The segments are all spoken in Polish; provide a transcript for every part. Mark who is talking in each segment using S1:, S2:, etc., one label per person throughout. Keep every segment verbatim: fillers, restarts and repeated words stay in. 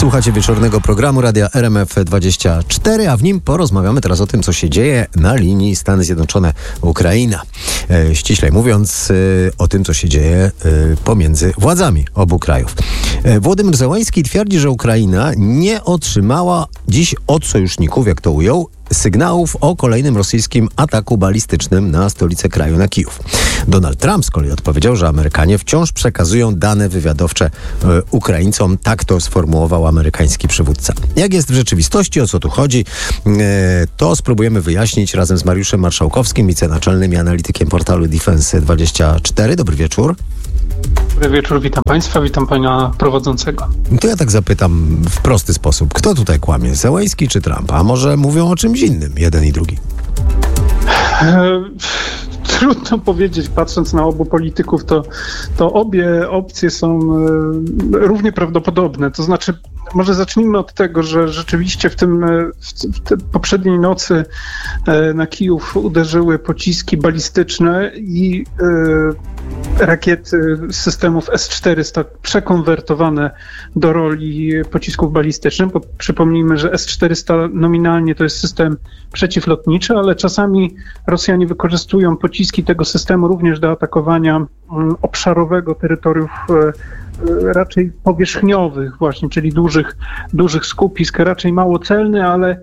S1: Słuchacie wieczornego programu Radia R M F dwadzieścia cztery, a w nim porozmawiamy teraz o tym, co się dzieje na linii Stany Zjednoczone-Ukraina. E, ściślej mówiąc, e, o tym, co się dzieje e, pomiędzy władzami obu krajów. E, Władimir Zełański twierdzi, że Ukraina nie otrzymała dziś od sojuszników, jak to ujął, sygnałów o kolejnym rosyjskim ataku balistycznym na stolicę kraju, na Kijów. Donald Trump z kolei odpowiedział, że Amerykanie wciąż przekazują dane wywiadowcze e, Ukraińcom. Tak to sformułował amerykański przywódca. Jak jest w rzeczywistości, o co tu chodzi, e, to spróbujemy wyjaśnić razem z Mariuszem Marszałkowskim, wicenaczelnym i analitykiem portalu Defense dwadzieścia cztery. Dobry wieczór.
S2: Dobry wieczór, witam Państwa, witam Pana prowadzącego.
S1: To ja tak zapytam w prosty sposób. Kto tutaj kłamie? Zełański czy Trump? A może mówią o czymś innym, jeden i drugi?
S2: E, trudno powiedzieć, patrząc na obu polityków, to, to obie opcje są e, równie prawdopodobne. To znaczy, może zacznijmy od tego, że rzeczywiście w tym w, w tej poprzedniej nocy e, na Kijów uderzyły pociski balistyczne i e, rakiety z systemów S czterysta przekonwertowane do roli pocisków balistycznych, bo przypomnijmy, że S czterysta nominalnie to jest system przeciwlotniczy, ale czasami Rosjanie wykorzystują pociski tego systemu również do atakowania obszarowego terytoriów raczej powierzchniowych właśnie, czyli dużych, dużych skupisk, raczej mało celny, ale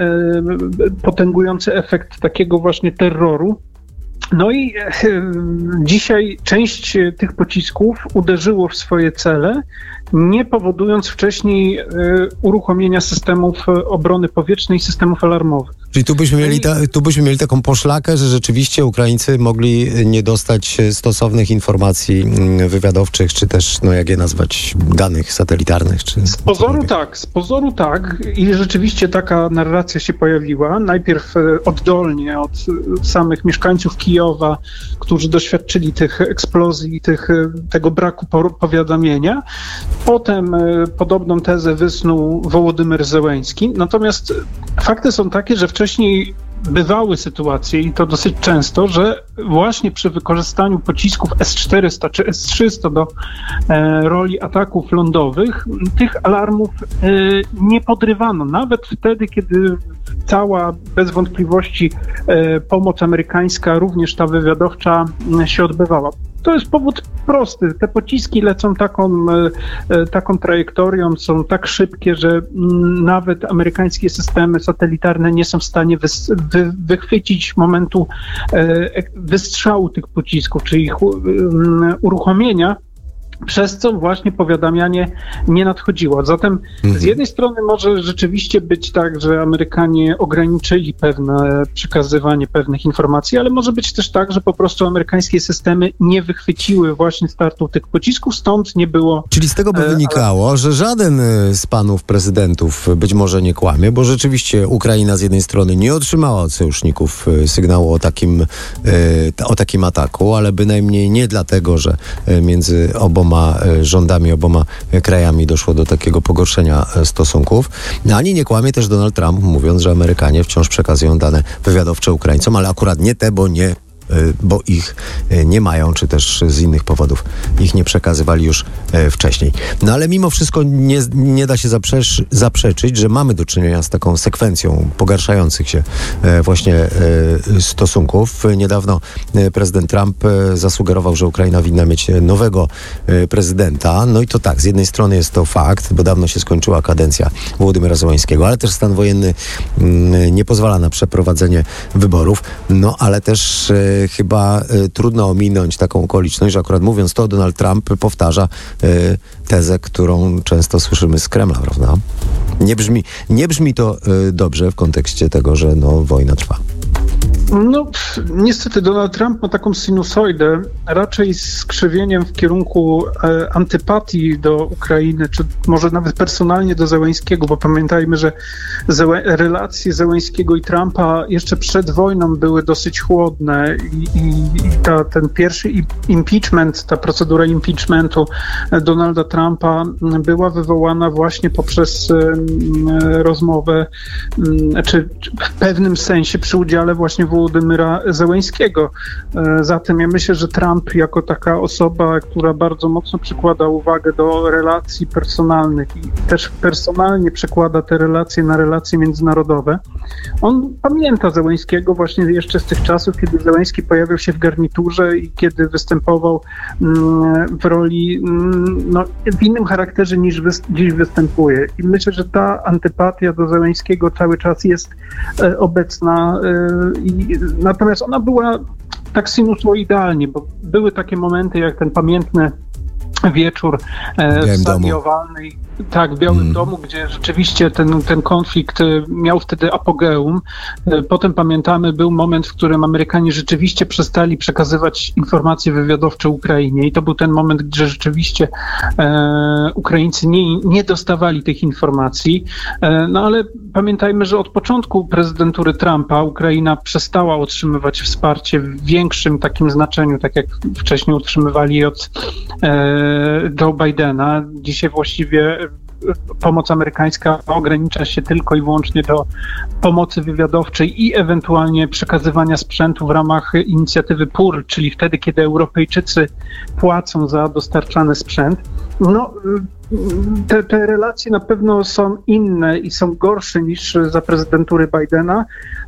S2: potęgujący efekt takiego właśnie terroru. No i e, dzisiaj część tych pocisków uderzyło w swoje cele, nie powodując wcześniej e, uruchomienia systemów obrony powietrznej i systemów alarmowych.
S1: Czyli tu byśmy, mieli ta, tu byśmy mieli taką poszlakę, że rzeczywiście Ukraińcy mogli nie dostać stosownych informacji wywiadowczych, czy też, no jak je nazwać, danych satelitarnych. Czy
S2: z pozoru tak, z pozoru tak. I rzeczywiście taka narracja się pojawiła. Najpierw oddolnie od samych mieszkańców Kijowa, którzy doświadczyli tych eksplozji, tych, tego braku powiadomienia. Potem podobną tezę wysnuł Wołodymyr Zełański. Natomiast fakty są takie, że wcześniej bywały sytuacje, i to dosyć często, że właśnie przy wykorzystaniu pocisków S czterysta czy S trzysta do e, roli ataków lądowych tych alarmów e, nie podrywano. Nawet wtedy, kiedy cała, bez wątpliwości, e, pomoc amerykańska, również ta wywiadowcza, e, się odbywała. To jest powód prosty. Te pociski lecą taką, e, taką trajektorią, są tak szybkie, że m, nawet amerykańskie systemy satelitarne nie są w stanie wys, wy, wychwycić momentu e, wystrzału tych pocisków, czy ich u, um, uruchomienia, przez co właśnie powiadamianie nie nadchodziło. Zatem mhm. z jednej strony może rzeczywiście być tak, że Amerykanie ograniczyli pewne przekazywanie pewnych informacji, ale może być też tak, że po prostu amerykańskie systemy nie wychwyciły właśnie startu tych pocisków, stąd nie było...
S1: Czyli z tego by wynikało, ale... że żaden z panów prezydentów być może nie kłamie, bo rzeczywiście Ukraina z jednej strony nie otrzymała od sojuszników sygnału o takim, o takim ataku, ale bynajmniej nie dlatego, że między oboma rządami, oboma krajami doszło do takiego pogorszenia stosunków. Ani nie kłamie też Donald Trump, mówiąc, że Amerykanie wciąż przekazują dane wywiadowcze Ukraińcom, ale akurat nie te, bo nie bo ich nie mają, czy też z innych powodów ich nie przekazywali już wcześniej. No ale mimo wszystko nie, nie da się zaprze- zaprzeczyć, że mamy do czynienia z taką sekwencją pogarszających się właśnie stosunków. Niedawno prezydent Trump zasugerował, że Ukraina winna mieć nowego prezydenta. No i to tak, z jednej strony jest to fakt, bo dawno się skończyła kadencja Wołodymyra Zełańskiego, ale też stan wojenny nie pozwala na przeprowadzenie wyborów. No ale też chyba y, trudno ominąć taką okoliczność, że akurat mówiąc to, Donald Trump powtarza y, tezę, którą często słyszymy z Kremla, prawda? Nie brzmi, nie brzmi to y, dobrze w kontekście tego, że no, wojna trwa.
S2: No, niestety Donald Trump ma taką sinusoidę, raczej z krzywieniem w kierunku e, antypatii do Ukrainy, czy może nawet personalnie do Zełańskiego, bo pamiętajmy, że Zełę- relacje Zełańskiego i Trumpa jeszcze przed wojną były dosyć chłodne i, i, i ta, ten pierwszy impeachment, ta procedura impeachmentu Donalda Trumpa była wywołana właśnie poprzez e, rozmowę, czy, czy w pewnym sensie przy udziale właśnie w Wołodymyra Zełenskiego. Zatem ja myślę, że Trump jako taka osoba, która bardzo mocno przykłada uwagę do relacji personalnych i też personalnie przekłada te relacje na relacje międzynarodowe, on pamięta Zełenskiego właśnie jeszcze z tych czasów, kiedy Zełenski pojawił się w garniturze i kiedy występował w roli no, w innym charakterze niż wy, dziś występuje. I myślę, że ta antypatia do Zełenskiego cały czas jest e, obecna. E, i, natomiast ona była tak sinusoidalnie, bo były takie momenty jak ten pamiętny wieczór e, w sali owalnej, tak, w Białym mm. Domu, gdzie rzeczywiście ten, ten konflikt miał wtedy apogeum. E, potem pamiętamy, był moment, w którym Amerykanie rzeczywiście przestali przekazywać informacje wywiadowcze Ukrainie i to był ten moment, gdzie rzeczywiście e, Ukraińcy nie, nie dostawali tych informacji. E, no ale pamiętajmy, że od początku prezydentury Trumpa Ukraina przestała otrzymywać wsparcie w większym takim znaczeniu, tak jak wcześniej otrzymywali od e, Joe Bidena. Dzisiaj właściwie pomoc amerykańska ogranicza się tylko i wyłącznie do pomocy wywiadowczej i ewentualnie przekazywania sprzętu w ramach inicjatywy P U R, czyli wtedy, kiedy Europejczycy płacą za dostarczany sprzęt. No, te, te relacje na pewno są inne i są gorsze niż za prezydentury Bidena.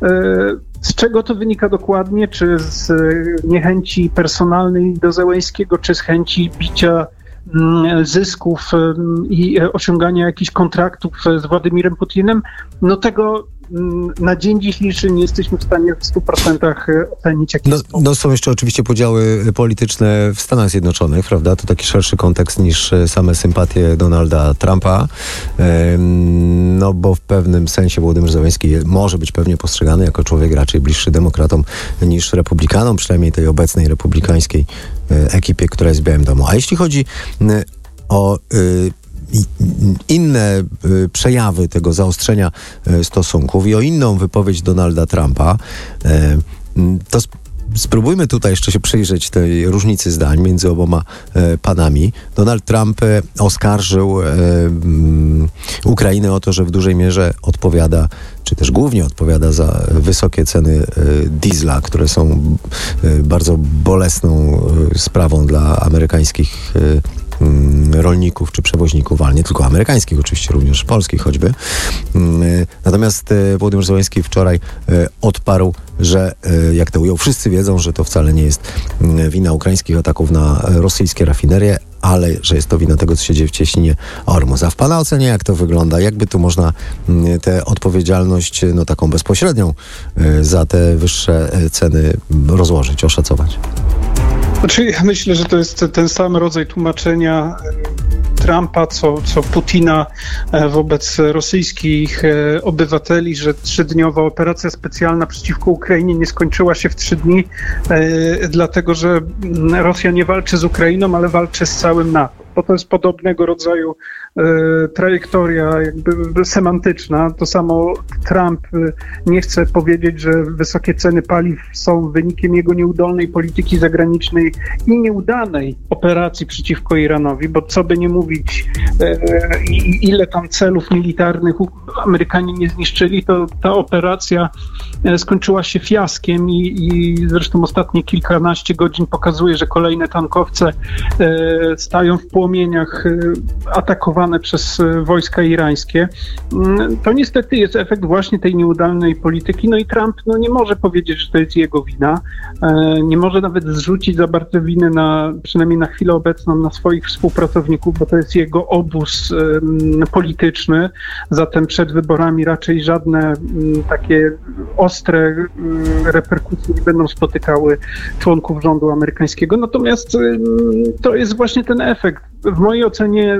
S2: Z czego to wynika dokładnie? Czy z niechęci personalnej do Zełenskiego, czy z chęci bicia zysków i osiągania jakichś kontraktów z Władimirem Putinem? No tego na dzień dzisiejszy nie jesteśmy w stanie w stu procentach ocenić.
S1: No, no są jeszcze oczywiście podziały polityczne w Stanach Zjednoczonych, prawda? To taki szerszy kontekst niż same sympatie Donalda Trumpa. No bo w pewnym sensie Wołodymyr Zełenski może być pewnie postrzegany jako człowiek raczej bliższy demokratom niż republikanom, przynajmniej tej obecnej republikańskiej ekipie, która jest w Białym Domu. A jeśli chodzi o inne przejawy tego zaostrzenia stosunków i o inną wypowiedź Donalda Trumpa, to spróbujmy tutaj jeszcze się przyjrzeć tej różnicy zdań między oboma e, panami. Donald Trump e, oskarżył e, m, Ukrainę o to, że w dużej mierze odpowiada, czy też głównie odpowiada za wysokie ceny e, diesla, które są e, bardzo bolesną e, sprawą dla amerykańskich e, rolników czy przewoźników, ale nie tylko amerykańskich, oczywiście również polskich choćby. Natomiast Wołodymyr Zełenski wczoraj odparł, że jak to ujął, wszyscy wiedzą, że to wcale nie jest wina ukraińskich ataków na rosyjskie rafinerie, ale że jest to wina tego, co się dzieje w cieśninie Ormus. A w pana ocenie jak to wygląda? Jakby tu można tę odpowiedzialność, no taką bezpośrednią za te wyższe ceny rozłożyć, oszacować?
S2: Znaczy, ja myślę, że to jest ten sam rodzaj tłumaczenia Trumpa, co, co Putina wobec rosyjskich obywateli, że trzydniowa operacja specjalna przeciwko Ukrainie nie skończyła się w trzy dni, e, dlatego że Rosja nie walczy z Ukrainą, ale walczy z całym NATO. Bo to jest podobnego rodzaju e, trajektoria jakby semantyczna. To samo Trump nie chce powiedzieć, że wysokie ceny paliw są wynikiem jego nieudolnej polityki zagranicznej i nieudanej operacji przeciwko Iranowi, bo co by nie mówić, e, ile tam celów militarnych Amerykanie nie zniszczyli, to ta operacja skończyła się fiaskiem i, i zresztą ostatnie kilkanaście godzin pokazuje, że kolejne tankowce e, stają w płomieniach atakowane przez wojska irańskie. To niestety jest efekt właśnie tej nieudolnej polityki. No i Trump no, nie może powiedzieć, że to jest jego wina. Nie może nawet zrzucić za bardzo winy na, przynajmniej na chwilę obecną, na swoich współpracowników, bo to jest jego obóz um, polityczny. Zatem przed wyborami raczej żadne um, takie ostre um, reperkusje nie będą spotykały członków rządu amerykańskiego. Natomiast um, to jest właśnie ten efekt. W mojej ocenie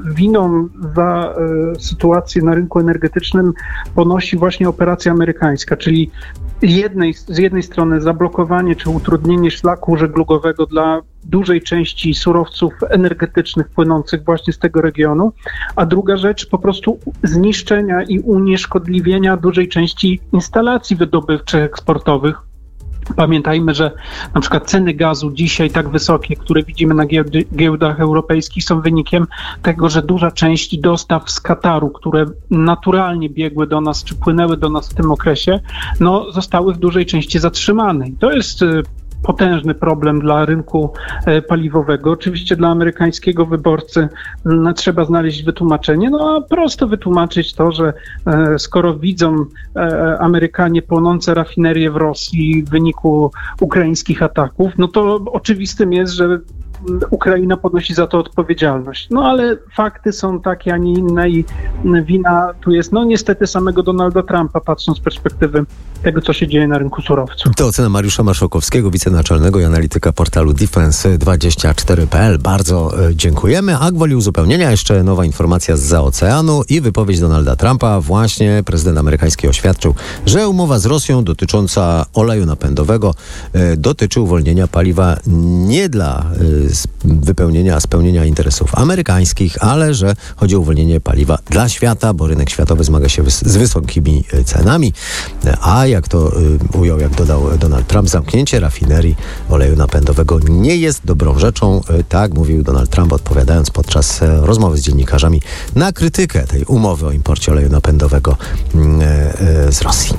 S2: winą za e, sytuację na rynku energetycznym ponosi właśnie operacja amerykańska, czyli jednej, z jednej strony zablokowanie czy utrudnienie szlaku żeglugowego dla dużej części surowców energetycznych płynących właśnie z tego regionu, a druga rzecz po prostu zniszczenia i unieszkodliwienia dużej części instalacji wydobywczych, eksportowych, Pamiętajmy, że na przykład ceny gazu dzisiaj tak wysokie, które widzimy na giełdy, giełdach europejskich, są wynikiem tego, że duża część dostaw z Kataru, które naturalnie biegły do nas, czy płynęły do nas w tym okresie, no, zostały w dużej części zatrzymane. I to jest potężny problem dla rynku paliwowego. Oczywiście dla amerykańskiego wyborcy no, trzeba znaleźć wytłumaczenie, no a prosto wytłumaczyć to, że e, skoro widzą e, Amerykanie płonące rafinerie w Rosji w wyniku ukraińskich ataków, no to oczywistym jest, że Ukraina ponosi za to odpowiedzialność. No ale fakty są takie, a nie inne i wina tu jest, no niestety samego Donalda Trumpa, patrząc z perspektywy tego, co się dzieje na rynku surowców.
S1: To ocena Mariusza Marszałkowskiego, wicenaczelnego i analityka portalu Defense dwadzieścia cztery kropka p l. Bardzo e, dziękujemy. A gwoli uzupełnienia jeszcze nowa informacja zza oceanu i wypowiedź Donalda Trumpa. Właśnie prezydent amerykański oświadczył, że umowa z Rosją dotycząca oleju napędowego e, dotyczy uwolnienia paliwa nie dla e, wypełnienia, spełnienia interesów amerykańskich, ale że chodzi o uwolnienie paliwa dla świata, bo rynek światowy zmaga się wys- z wysokimi cenami, a jak to y, ujął, jak dodał Donald Trump, zamknięcie rafinerii oleju napędowego nie jest dobrą rzeczą. Y, tak mówił Donald Trump, odpowiadając podczas y, rozmowy z dziennikarzami na krytykę tej umowy o imporcie oleju napędowego y, y, z Rosji.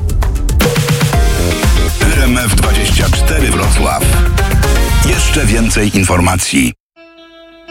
S3: R M F dwadzieścia cztery Wrocław. Jeszcze więcej informacji.